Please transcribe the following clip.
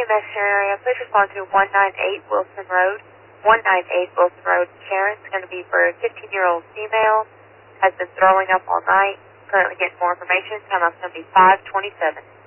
EMS area, please respond to 198 Wilson Road. 198 Wilson Road. Sharon's going to be for a 15-year-old female. Has been throwing up all night. Currently getting more information. Time up's going to be 5:27.